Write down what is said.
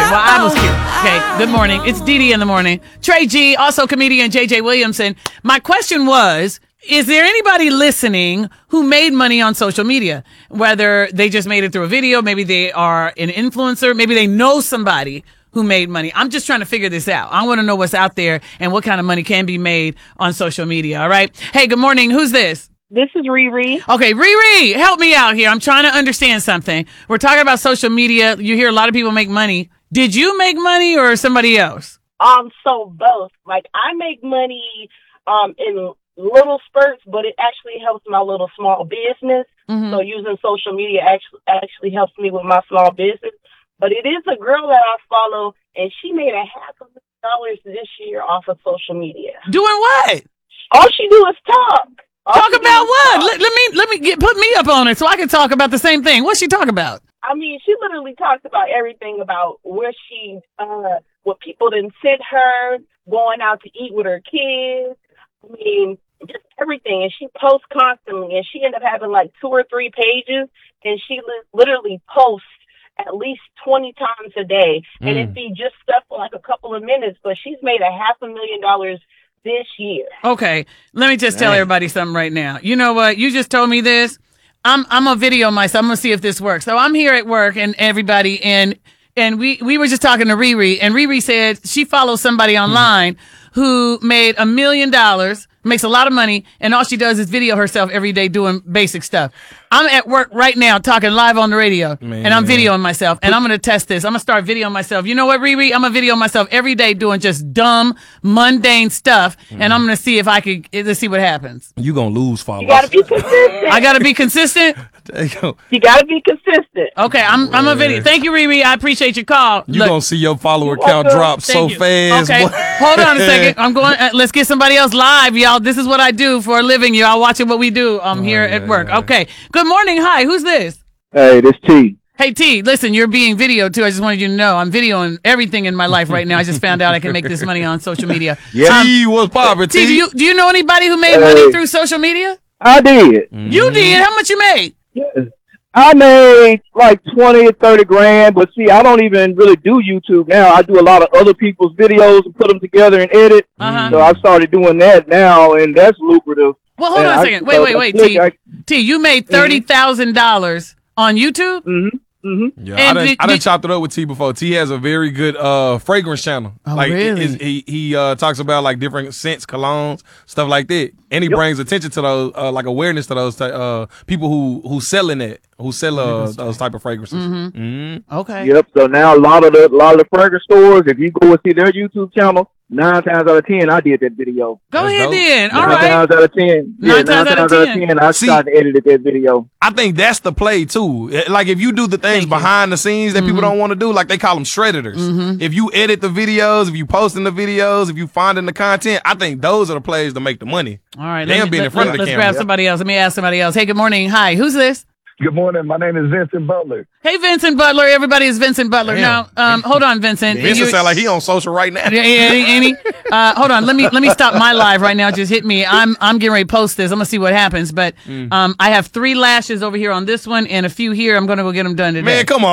Well, I was curious. Okay, good morning. It's Dee Dee in the morning. Trey G, also comedian JJ Williamson. My question was, is there anybody listening who made money on social media? Whether they just made it through a video, maybe they are an influencer, maybe they know somebody who made money. I'm just trying to figure this out. I want to know what's out there and what kind of money can be made on social media. All right. Hey, good morning. Who's this? This is Riri. Okay, Riri, help me out here. I'm trying to understand something. We're talking about social media. You hear a lot of people make money. Did you make money or somebody else? So both. Like, I make money in little spurts, but it actually helps my little small business. Mm-hmm. So using social media actually helps me with my small business. But it is a girl that I follow, and she made $500,000 this year off of social media. Doing what? All she do is talk. Talk about what? Let me put me up on it so I can talk about the same thing. What's she talk about? I mean, she literally talks about everything about where she, what people done sent her, going out to eat with her kids. I mean, just everything. And she posts constantly, and she ended up having like 2 or 3 pages, and she literally posts at least 20 times a day. And it'd be just stuff for like a couple of minutes, but she's made $500,000 this year. Okay, let me just tell everybody something right now. You know what? You just told me this. I'm gonna video myself. I'm gonna see if this works. So I'm here at work, and everybody, and we were just talking to Riri, and Riri said she follows somebody online who made $1 million, makes a lot of money, and all she does is video herself every day doing basic stuff. I'm at work right now talking live on the radio, and I'm videoing myself, and I'm going to test this. I'm going to start videoing myself. You know what, Riri? I'm going to video myself every day doing just dumb, mundane stuff, and I'm going to see if I could, let's see what happens. You going to lose followers. You got to be consistent. I got to be consistent? There you go. You got to be consistent. Okay, I'm a video. Thank you, Riri. I appreciate your call. You going to see your follower count drop so fast. Okay, boy. hold on a second. I'm going, let's get somebody else live, y'all. This is what I do for a living. Y'all watching what we do here at work. Okay, good morning. Hi, who's this? Hey, this T. Hey, T, listen, you're being videoed, too. I just wanted you to know I'm videoing everything in my life right now. I just found out I can make this money on social media. Yeah, T was popping, T. Do you know anybody who made money through social media? I did. You did? How much you made? Yes. I made like 20 or 30 grand, but see, I don't even really do YouTube now. I do a lot of other people's videos and put them together and edit. So I started doing that now, and that's lucrative. Well, hold on a second. Wait, T. T, you made $30,000 on YouTube? Yeah, I done chopped it up with T before. T has a very good fragrance channel. Oh, like really? he talks about like different scents, colognes, stuff like that, and he brings attention to those, like awareness to those people who selling it, who sell those type of fragrances. Okay. Yep. So now a lot of the fragrance stores, if you go and see their YouTube channel, 9 times out of 10, I did that video. Go ahead then. All 9 right. times out of 10. 9 times out of 10. I started edited that video. I think that's the play too. Like if you do the things behind the scenes that people don't want to do, like they call them shredders. If you edit the videos, if you posting the videos, if you finding the content, I think those are the plays to make the money. All right. They'll be in the front of the Let's camera. grab somebody else. Let me ask somebody else. Hey, good morning. Hi, who's this? Good morning. My name is Vincent Butler. Hey, Vincent Butler. Everybody is Vincent Butler. Damn. Now, hold on, Vincent. Vincent sound like he on social right now. Yeah, ain't he? Hold on. Let me stop my live right now. Just hit me. I'm getting ready to post this. I'm gonna see what happens. But I have 3 lashes over here on this one and a few here. I'm gonna go get them done today. Man, come on.